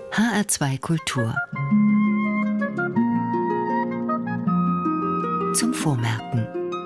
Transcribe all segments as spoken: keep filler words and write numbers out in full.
H R zwei Kultur. Zum Vormerken.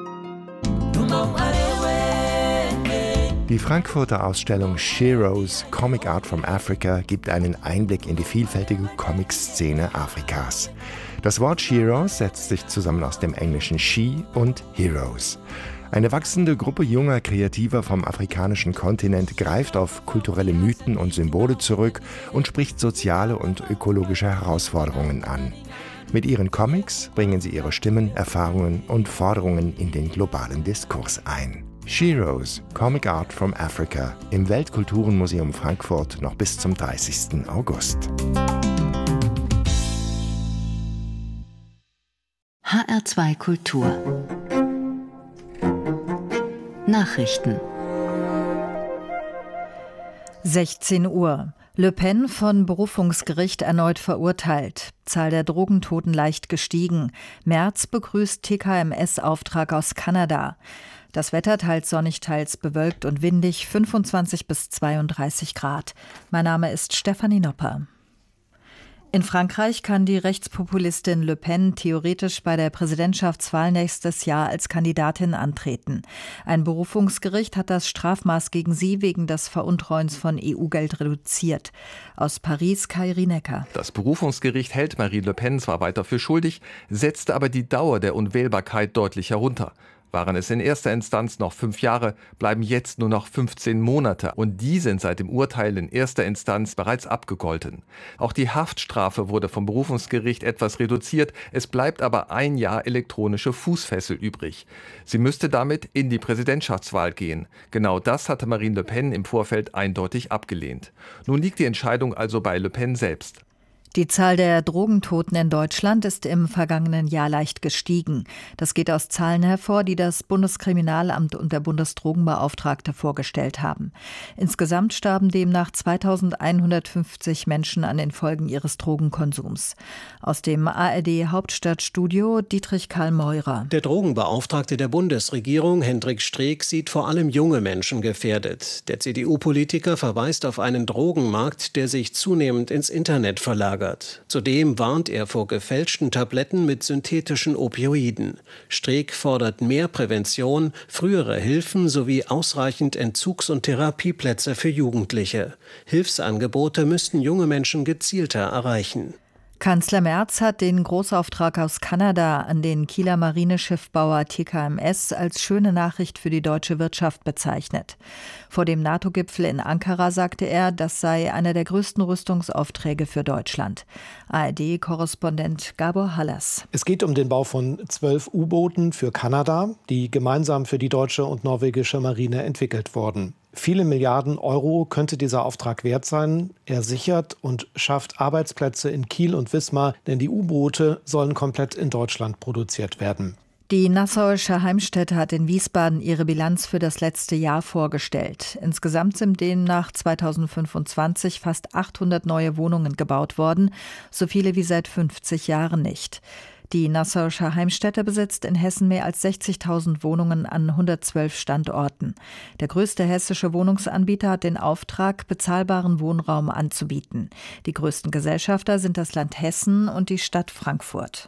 Die Frankfurter Ausstellung Sheroes Comic Art from Africa gibt einen Einblick in die vielfältige Comic-Szene Afrikas. Das Wort Sheroes setzt sich zusammen aus dem englischen She und Heroes. Eine wachsende Gruppe junger Kreativer vom afrikanischen Kontinent greift auf kulturelle Mythen und Symbole zurück und spricht soziale und ökologische Herausforderungen an. Mit ihren Comics bringen sie ihre Stimmen, Erfahrungen und Forderungen in den globalen Diskurs ein. Sheroes Comic Art from Africa im Weltkulturenmuseum Frankfurt noch bis zum dreißigsten August. H R zwei Kultur. Nachrichten. sechzehn Uhr. Le Pen von Berufungsgericht erneut verurteilt. Zahl der Drogentoten leicht gestiegen. Merz begrüßt T K M S-Auftrag aus Kanada. Das Wetter teils sonnig, teils bewölkt und windig, fünfundzwanzig bis zweiunddreißig Grad. Mein Name ist Stefanie Nopper. In Frankreich kann die Rechtspopulistin Le Pen theoretisch bei der Präsidentschaftswahl nächstes Jahr als Kandidatin antreten. Ein Berufungsgericht hat das Strafmaß gegen sie wegen des Veruntreuens von E U-Geld reduziert. Aus Paris Kairi Necker. Das Berufungsgericht hält Marine Le Pen zwar weiter für schuldig, setzte aber die Dauer der Unwählbarkeit deutlich herunter. Waren es in erster Instanz noch fünf Jahre, bleiben jetzt nur noch fünfzehn Monate. Und die sind seit dem Urteil in erster Instanz bereits abgegolten. Auch die Haftstrafe wurde vom Berufungsgericht etwas reduziert. Es bleibt aber ein Jahr elektronische Fußfessel übrig. Sie müsste damit in die Präsidentschaftswahl gehen. Genau das hatte Marine Le Pen im Vorfeld eindeutig abgelehnt. Nun liegt die Entscheidung also bei Le Pen selbst. Die Zahl der Drogentoten in Deutschland ist im vergangenen Jahr leicht gestiegen. Das geht aus Zahlen hervor, die das Bundeskriminalamt und der Bundesdrogenbeauftragte vorgestellt haben. Insgesamt starben demnach zweitausendeinhundertfünfzig Menschen an den Folgen ihres Drogenkonsums. Aus dem A R D-Hauptstadtstudio Dietrich Karl Meurer. Der Drogenbeauftragte der Bundesregierung, Hendrik Streeck, sieht vor allem junge Menschen gefährdet. Der C D U-Politiker verweist auf einen Drogenmarkt, der sich zunehmend ins Internet verlagert. Zudem warnt er vor gefälschten Tabletten mit synthetischen Opioiden. Streeck fordert mehr Prävention, frühere Hilfen sowie ausreichend Entzugs- und Therapieplätze für Jugendliche. Hilfsangebote müssten junge Menschen gezielter erreichen. Kanzler Merz hat den Großauftrag aus Kanada an den Kieler Marineschiffbauer T K M S als schöne Nachricht für die deutsche Wirtschaft bezeichnet. Vor dem NATO-Gipfel in Ankara sagte er, das sei einer der größten Rüstungsaufträge für Deutschland. A R D-Korrespondent Gabor Hallas. Es geht um den Bau von zwölf U-Booten für Kanada, die gemeinsam für die deutsche und norwegische Marine entwickelt wurden. Viele Milliarden Euro könnte dieser Auftrag wert sein. Er sichert und schafft Arbeitsplätze in Kiel und Wismar, denn die U-Boote sollen komplett in Deutschland produziert werden. Die Nassauische Heimstätte hat in Wiesbaden ihre Bilanz für das letzte Jahr vorgestellt. Insgesamt sind demnach zweitausendfünfundzwanzig fast achthundert neue Wohnungen gebaut worden, so viele wie seit fünfzig Jahren nicht. Die Nassauische Heimstätte besitzt in Hessen mehr als sechzigtausend Wohnungen an hundertzwölf Standorten. Der größte hessische Wohnungsanbieter hat den Auftrag, bezahlbaren Wohnraum anzubieten. Die größten Gesellschafter sind das Land Hessen und die Stadt Frankfurt.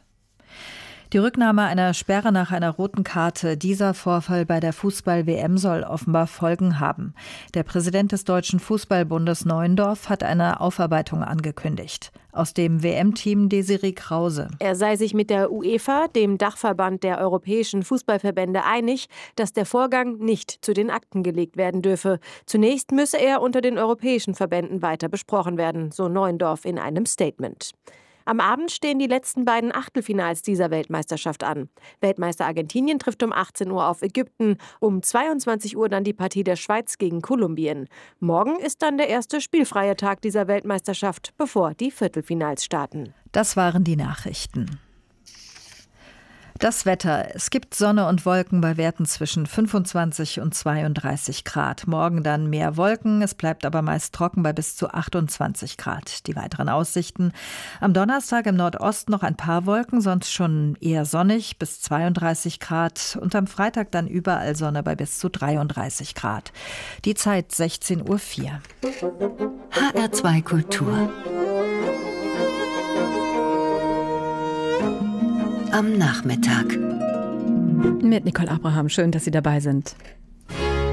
Die Rücknahme einer Sperre nach einer roten Karte, dieser Vorfall bei der Fußball-W M soll offenbar Folgen haben. Der Präsident des Deutschen Fußballbundes Neuendorf hat eine Aufarbeitung angekündigt. Aus dem W M-Team Desiree Krause. Er sei sich mit der UEFA, dem Dachverband der europäischen Fußballverbände, einig, dass der Vorgang nicht zu den Akten gelegt werden dürfe. Zunächst müsse er unter den europäischen Verbänden weiter besprochen werden, so Neuendorf in einem Statement. Am Abend stehen die letzten beiden Achtelfinals dieser Weltmeisterschaft an. Weltmeister Argentinien trifft um achtzehn Uhr auf Ägypten, um zweiundzwanzig Uhr dann die Partie der Schweiz gegen Kolumbien. Morgen ist dann der erste spielfreie Tag dieser Weltmeisterschaft, bevor die Viertelfinals starten. Das waren die Nachrichten. Das Wetter. Es gibt Sonne und Wolken bei Werten zwischen fünfundzwanzig und zweiunddreißig Grad. Morgen dann mehr Wolken, es bleibt aber meist trocken bei bis zu achtundzwanzig Grad. Die weiteren Aussichten. Am Donnerstag im Nordosten noch ein paar Wolken, sonst schon eher sonnig bis zweiunddreißig Grad. Und am Freitag dann überall Sonne bei bis zu dreiunddreißig Grad. Die Zeit sechzehn Uhr vier. H R zwei Kultur. am Nachmittag. Mit Nicole Abraham, schön, dass Sie dabei sind.